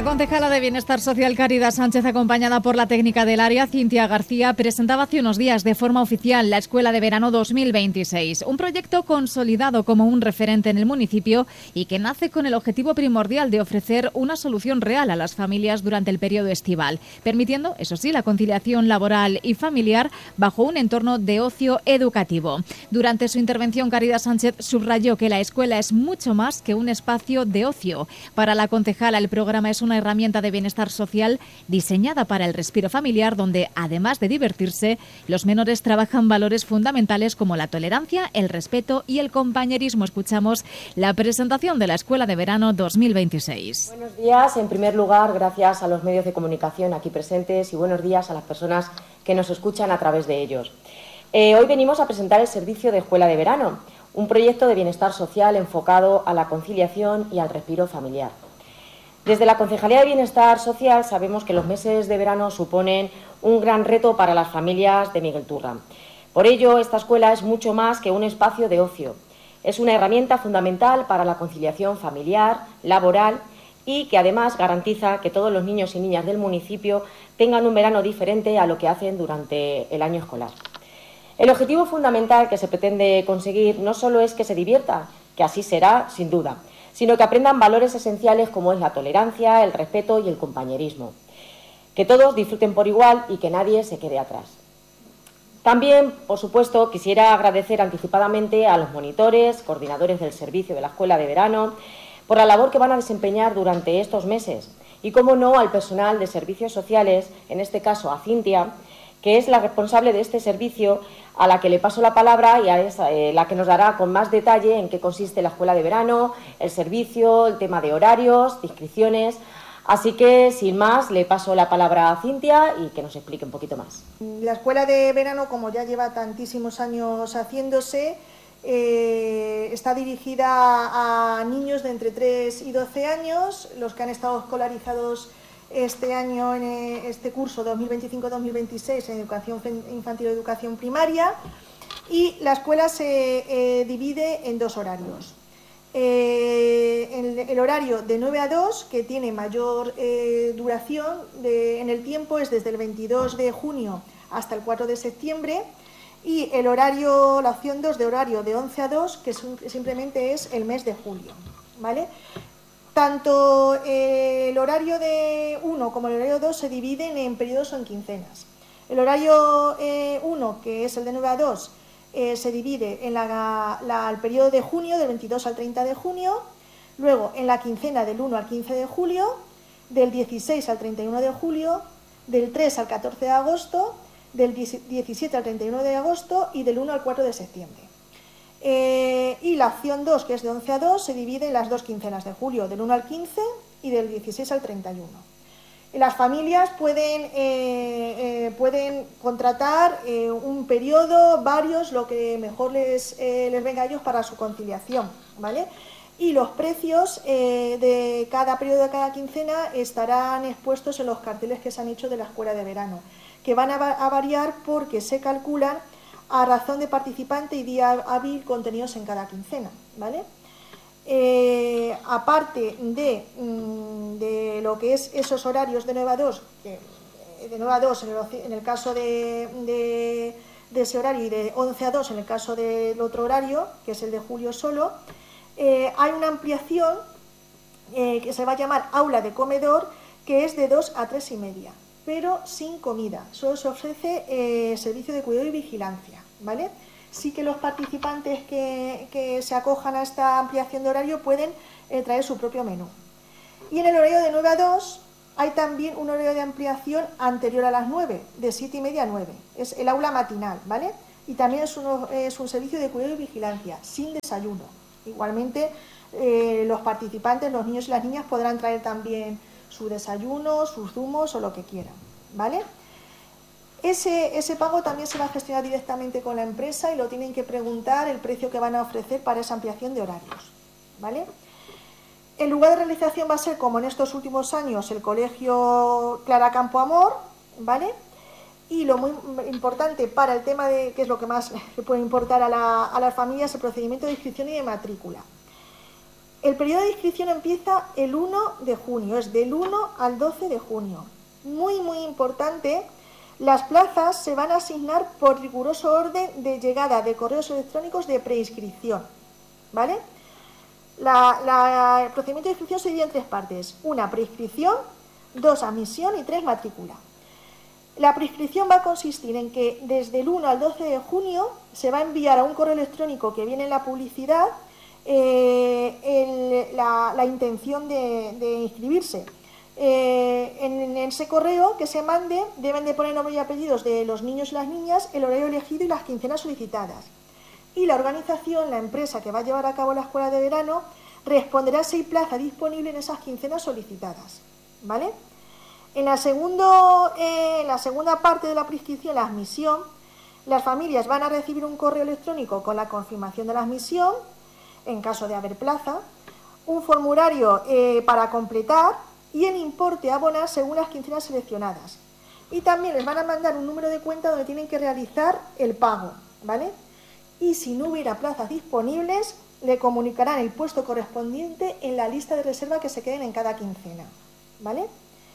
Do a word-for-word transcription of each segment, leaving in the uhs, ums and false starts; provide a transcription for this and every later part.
concejala de Bienestar Social Caridad Sánchez, acompañada por la técnica del área Cintia García, presentaba hace unos días de forma oficial la Escuela de Verano dos mil veintiséis, un proyecto consolidado como un referente en el municipio y que nace con el objetivo primordial de ofrecer una solución real a las familias durante el periodo estival, permitiendo, eso sí, la conciliación laboral y familiar bajo un entorno de ocio educativo. Durante su intervención, Caridad Sánchez subrayó que la escuela es mucho más que un espacio de ocio. Para la concejala, el programa es una herramienta de bienestar social diseñada para el respiro familiar, donde, además de divertirse, los menores trabajan valores fundamentales como la tolerancia, el respeto y el compañerismo. Escuchamos la presentación de la Escuela de Verano dos mil veintiséis. Buenos días. En primer lugar, gracias a los medios de comunicación aquí presentes y buenos días a las personas que nos escuchan a través de ellos. Eh, hoy venimos a presentar el servicio de Escuela de Verano, un proyecto de bienestar social enfocado a la conciliación y al respiro familiar. Desde la Concejalía de Bienestar Social sabemos que los meses de verano suponen un gran reto para las familias de Miguel Turra. Por ello, esta escuela es mucho más que un espacio de ocio. Es una herramienta fundamental para la conciliación familiar, laboral y que además garantiza que todos los niños y niñas del municipio tengan un verano diferente a lo que hacen durante el año escolar. El objetivo fundamental que se pretende conseguir no solo es que se divierta, que así será sin duda, sino que aprendan valores esenciales como es la tolerancia, el respeto y el compañerismo. Que todos disfruten por igual y que nadie se quede atrás. También, por supuesto, quisiera agradecer anticipadamente a los monitores, coordinadores del servicio de la Escuela de Verano, por la labor que van a desempeñar durante estos meses. Y, como no, al personal de servicios sociales, en este caso a Cintia, que es la responsable de este servicio, a la que le paso la palabra y a esa, eh, la que nos dará con más detalle en qué consiste la Escuela de Verano, el servicio, el tema de horarios, de inscripciones. Así que, sin más, le paso la palabra a Cintia y que nos explique un poquito más. La Escuela de Verano, como ya lleva tantísimos años haciéndose, eh, está dirigida a niños de entre tres y doce años, los que han estado escolarizados este año, en este curso dos mil veinticinco dos mil veintiséis, en educación infantil o educación primaria, y la escuela se eh, divide en dos horarios. Eh, el, el horario de nueve a dos, que tiene mayor eh, duración de, en el tiempo, es desde el veintidós de junio hasta el cuatro de septiembre, y el horario, la opción dos de horario de once a dos, que es un, simplemente es el mes de julio, ¿vale? Tanto eh, el horario de uno como el horario dos se dividen en periodos o en quincenas. El horario eh, uno, que es el de nueve a dos, eh, se divide en la, la, el periodo de junio, del veintidós al treinta de junio, luego en la quincena del uno al quince de julio, del dieciséis al treinta y uno de julio, del tres al catorce de agosto, del diecisiete al treinta y uno de agosto y del uno al cuatro de septiembre. Eh, y la opción dos, que es de once a dos, se divide en las dos quincenas de julio, del uno al quince y del dieciséis al treinta y uno. Las familias pueden, eh, eh, pueden contratar eh, un periodo, varios, lo que mejor les, eh, les venga a ellos para su conciliación, ¿vale? Y los precios eh, de cada periodo, de cada quincena, estarán expuestos en los carteles que se han hecho de la Escuela de Verano, que van a, a variar porque se calculan a razón de participante y día hábil contenidos en cada quincena, ¿vale? Eh, aparte de, de lo que es esos horarios de nueve a dos, que, de nueve a dos en el, en el caso de, de, de ese horario y de once a dos en el caso del otro horario, que es el de julio solo, eh, hay una ampliación eh, que se va a llamar aula de comedor, que es de dos a tres y media, pero sin comida. Solo se ofrece eh, servicio de cuidado y vigilancia, ¿vale? Sí que los participantes que, que se acojan a esta ampliación de horario pueden eh, traer su propio menú. Y en el horario de nueve a dos hay también un horario de ampliación anterior a las nueve, de siete y media a nueve. Es el aula matinal, ¿vale? Y también es un, es un servicio de cuidado y vigilancia, sin desayuno. Igualmente, eh, los participantes, los niños y las niñas, podrán traer también su desayuno, sus zumos o lo que quieran, ¿vale? Ese, ese pago también se va a gestionar directamente con la empresa y lo tienen que preguntar el precio que van a ofrecer para esa ampliación de horarios, ¿vale? El lugar de realización va a ser, como en estos últimos años, el Colegio Clara Campo Amor, ¿vale? Y lo muy importante para el tema de, que es lo que más le puede importar a, la, a las familias, el procedimiento de inscripción y de matrícula. El periodo de inscripción empieza el uno de junio, es del uno al doce de junio. Muy, muy importante, las plazas se van a asignar por riguroso orden de llegada de correos electrónicos de preinscripción, ¿vale? La, la, el procedimiento de inscripción se divide en tres partes: una, preinscripción; dos, admisión; y tres, matrícula. La preinscripción va a consistir en que desde el uno al doce de junio se va a enviar a un correo electrónico que viene en la publicidad eh, el, la, la intención de, de inscribirse. Eh, en, en ese correo que se mande deben de poner nombre y apellidos de los niños y las niñas, el horario elegido y las quincenas solicitadas. Y la organización, la empresa que va a llevar a cabo la escuela de verano, responderá si hay plaza disponible en esas quincenas solicitadas, ¿vale? En la, segundo, eh, la segunda parte de la prescripción, la admisión, las familias van a recibir un correo electrónico con la confirmación de la admisión, en caso de haber plaza, un formulario eh, para completar y el importe a abonar según las quincenas seleccionadas. Y también les van a mandar un número de cuenta donde tienen que realizar el pago, ¿vale? Y si no hubiera plazas disponibles, le comunicarán el puesto correspondiente en la lista de reserva que se queden en cada quincena, ¿vale?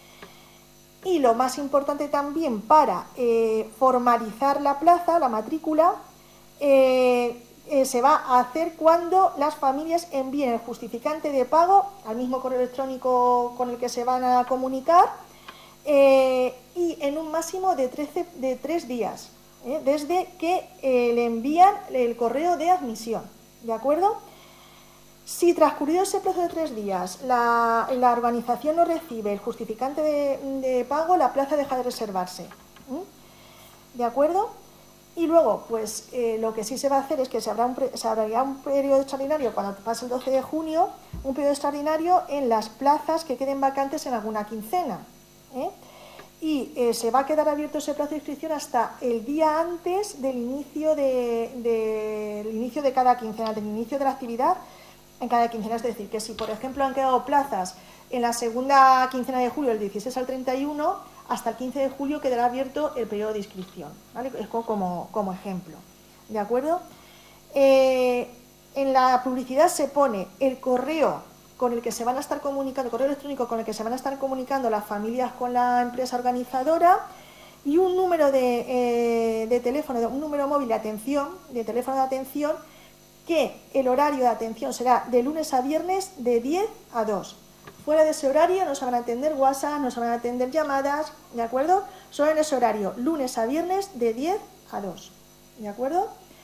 Y lo más importante también para eh, formalizar la plaza, la matrícula, eh, eh, se va a hacer cuando las familias envíen el justificante de pago al mismo correo electrónico con el que se van a comunicar eh, y en un máximo de, trece, de tres días, eh, desde que eh, le envían el correo de admisión, ¿de acuerdo? Si transcurrido ese plazo de tres días la, la organización no recibe el justificante de, de pago, la plaza deja de reservarse. ¿Mm? ¿De acuerdo? Y luego, pues eh, lo que sí se va a hacer es que se habrá un, se habrá un periodo extraordinario cuando pase el doce de junio, un periodo extraordinario en las plazas que queden vacantes en alguna quincena. ¿eh? Y eh, se va a quedar abierto ese plazo de inscripción hasta el día antes del inicio de, de, del inicio de cada quincena, del inicio de la actividad en cada quincena. Es decir, que si por ejemplo han quedado plazas en la segunda quincena de julio, del dieciséis al treinta y uno, hasta el quince de julio quedará abierto el periodo de inscripción, ¿vale? Es como, como ejemplo, ¿de acuerdo? Eh, en la publicidad se pone el correo con el que se van a estar comunicando, el correo electrónico con el que se van a estar comunicando las familias con la empresa organizadora, y un número de, eh, de teléfono, un número móvil de atención, de teléfono de atención, que el horario de atención será de lunes a viernes de diez a dos. Fuera de ese horario no se van a atender WhatsApp, no se van a atender llamadas, ¿de acuerdo? Solo en ese horario, lunes a viernes de diez a dos, ¿de acuerdo?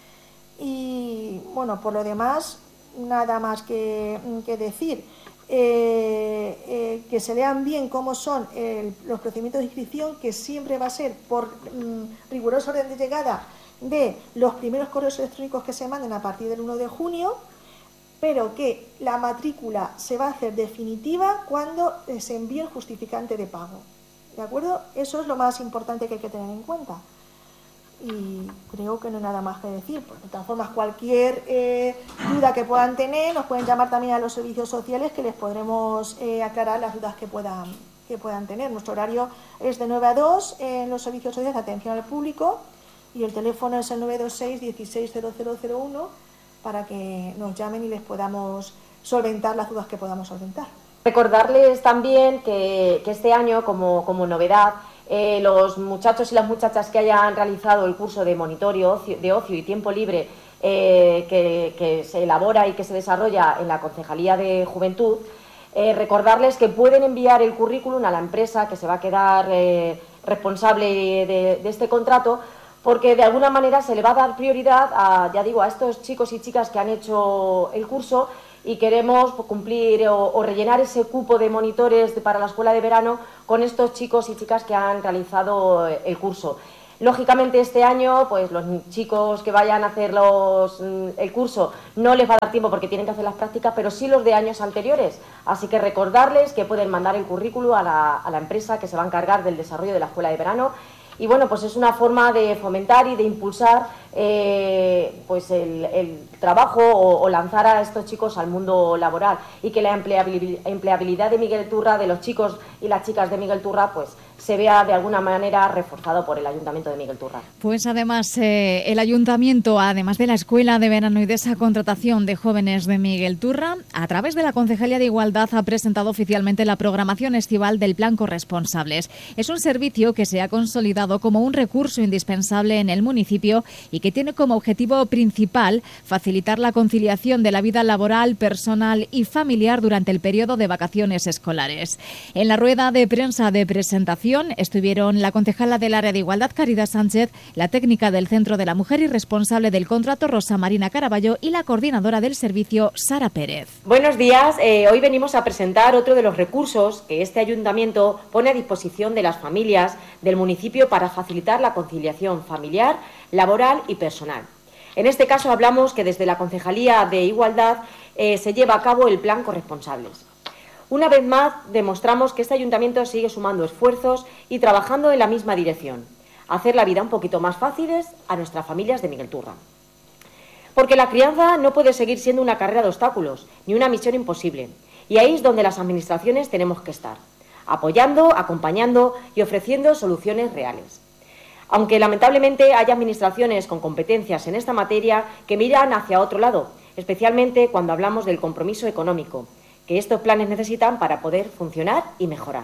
Y bueno, por lo demás, nada más que, que decir. Eh, eh, que se lean bien cómo son el, los procedimientos de inscripción, que siempre va a ser por mm, riguroso orden de llegada de los primeros correos electrónicos que se manden a partir del uno de junio, pero que la matrícula se va a hacer definitiva cuando se envíe el justificante de pago, ¿de acuerdo? Eso es lo más importante que hay que tener en cuenta. Y creo que no hay nada más que decir. De todas formas, cualquier eh, duda que puedan tener, nos pueden llamar también a los servicios sociales, que les podremos eh, aclarar las dudas que puedan, que puedan tener. Nuestro horario es de nueve a dos en los servicios sociales de atención al público, y el teléfono es el nueve dos seis, dieciséis, cero cero cero uno, para que nos llamen y les podamos solventar las dudas que podamos solventar. Recordarles también que, que este año, como, como novedad, eh, los muchachos y las muchachas que hayan realizado el curso de monitoreo ocio, de ocio y tiempo libre eh, que, que se elabora y que se desarrolla en la Concejalía de Juventud, eh, recordarles que pueden enviar el currículum a la empresa que se va a quedar eh, responsable de, de este contrato, porque de alguna manera se le va a dar prioridad a, ya digo, a estos chicos y chicas que han hecho el curso, y queremos cumplir o, o rellenar ese cupo de monitores de, para la escuela de verano con estos chicos y chicas que han realizado el curso. Lógicamente este año, pues los chicos que vayan a hacer los, el curso no les va a dar tiempo porque tienen que hacer las prácticas, pero sí los de años anteriores. Así que recordarles que pueden mandar el currículo a la, a la empresa que se va a encargar del desarrollo de la escuela de verano. Y bueno, pues es una forma de fomentar y de impulsar eh, pues el, el trabajo o, o lanzar a estos chicos al mundo laboral, y que la empleabilidad, empleabilidad de Miguel Turra, de los chicos y las chicas de Miguel Turra, pues se vea de alguna manera reforzado por el Ayuntamiento de Miguel Turra. Pues además eh, el Ayuntamiento, además de la Escuela de Verano y de esa contratación de jóvenes de Miguel Turra, a través de la Concejalía de Igualdad ha presentado oficialmente la programación estival del Plan Corresponsables. Es un servicio que se ha consolidado como un recurso indispensable en el municipio y que tiene como objetivo principal facilitar la conciliación de la vida laboral, personal y familiar durante el periodo de vacaciones escolares. En la rueda de prensa de presentación estuvieron la concejala del área de igualdad, Caridad Sánchez, la técnica del Centro de la Mujer y responsable del contrato, Rosa Marina Caraballo, y la coordinadora del servicio, Sara Pérez. Buenos días. Eh, hoy venimos a presentar otro de los recursos que este ayuntamiento pone a disposición de las familias del municipio para facilitar la conciliación familiar, laboral y personal. En este caso hablamos que desde la Concejalía de Igualdad eh, se lleva a cabo el Plan Corresponsables. Una vez más, demostramos que este ayuntamiento sigue sumando esfuerzos y trabajando en la misma dirección, hacer la vida un poquito más fáciles a nuestras familias de Miguel Turra. Porque la crianza no puede seguir siendo una carrera de obstáculos, ni una misión imposible, y ahí es donde las administraciones tenemos que estar, apoyando, acompañando y ofreciendo soluciones reales. Aunque lamentablemente hay administraciones con competencias en esta materia que miran hacia otro lado, especialmente cuando hablamos del compromiso económico, que estos planes necesitan para poder funcionar y mejorar.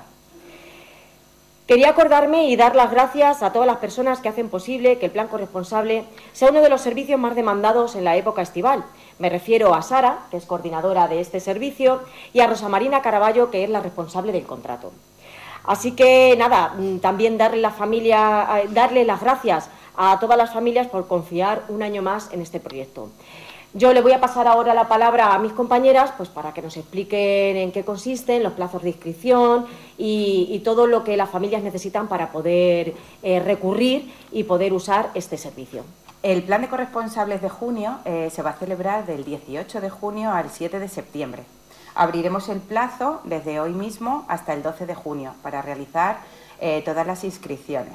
Quería acordarme y dar las gracias a todas las personas que hacen posible que el Plan Corresponsable sea uno de los servicios más demandados en la época estival. Me refiero a Sara, que es coordinadora de este servicio, y a Rosa Marina Caraballo, que es la responsable del contrato. Así que, nada, también darle, la familia, darle las gracias a todas las familias por confiar un año más en este proyecto. Yo le voy a pasar ahora la palabra a mis compañeras pues para que nos expliquen en qué consisten los plazos de inscripción y, y todo lo que las familias necesitan para poder eh, recurrir y poder usar este servicio. El plan de corresponsables de junio eh, se va a celebrar del dieciocho de junio al siete de septiembre. Abriremos el plazo desde hoy mismo hasta el doce de junio para realizar eh, todas las inscripciones.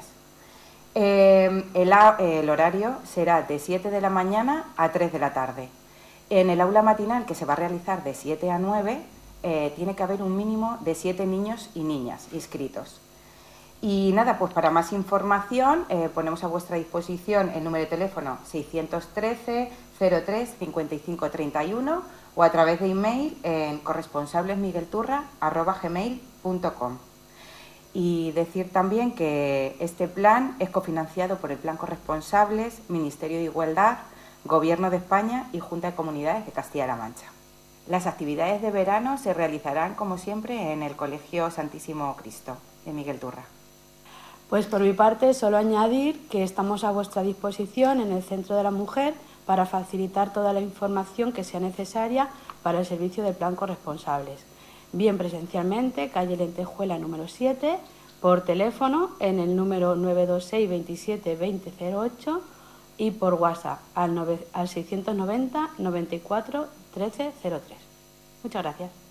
Eh, el, el horario será de siete de la mañana a tres de la tarde. En el aula matinal, que se va a realizar de siete a nueve, eh, tiene que haber un mínimo de siete niños y niñas inscritos. Y nada, pues para más información eh, ponemos a vuestra disposición el número de teléfono seiscientos trece, cero tres, cincuenta y cinco treinta y uno o a través de email en corresponsablesmiguelturra arroba gmail punto com. Y decir también que este plan es cofinanciado por el Plan Corresponsables, Ministerio de Igualdad, Gobierno de España y Junta de Comunidades de Castilla-La Mancha. Las actividades de verano se realizarán, como siempre, en el Colegio Santísimo Cristo de Miguel Turra. Pues por mi parte, solo añadir que estamos a vuestra disposición en el Centro de la Mujer para facilitar toda la información que sea necesaria para el servicio del Plan Corresponsables. Bien presencialmente, calle Lentejuela número siete, por teléfono en el número nueve dos seis, veintisiete, veinte cero ocho y por WhatsApp al, al seiscientos noventa, noventa y cuatro, trece cero tres. Muchas gracias.